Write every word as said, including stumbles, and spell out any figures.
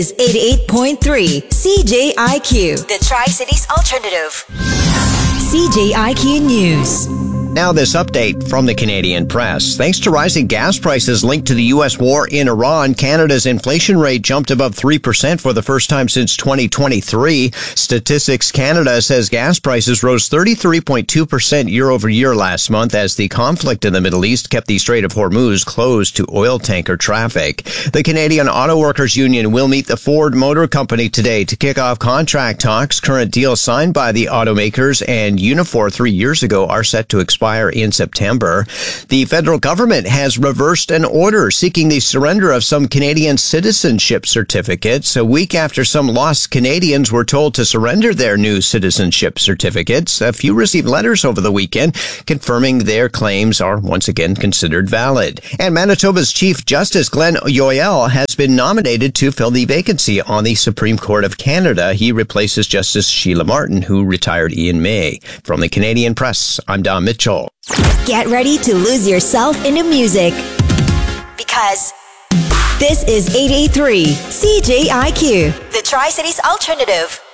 is eighty-eight point three C J I Q, the Tri-Cities Alternative. C J I Q News. Now this update from the Canadian press. Thanks to rising gas prices linked to the U S war in Iran, Canada's inflation rate jumped above three percent for the first time since twenty twenty-three. Statistics Canada says gas prices rose thirty-three point two percent year over year last month as the conflict in the Middle East kept the Strait of Hormuz closed to oil tanker traffic. The Canadian Auto Workers Union will meet the Ford Motor Company today to kick off contract talks. Current deals signed by the automakers and Unifor three years ago are set to expire in September. The federal government has reversed an order seeking the surrender of some Canadian citizenship certificates. A week after some lost Canadians were told to surrender their new citizenship certificates, a few received letters over the weekend confirming their claims are once again considered valid. And Manitoba's Chief Justice Glenn Yoel has been nominated to fill the vacancy on the Supreme Court of Canada. He replaces Justice Sheila Martin, who retired in May. From the Canadian Press, I'm Don Mitchell. Get ready to lose yourself into music, because this is eight eighty-three C J I Q, the Tri-Cities Alternative.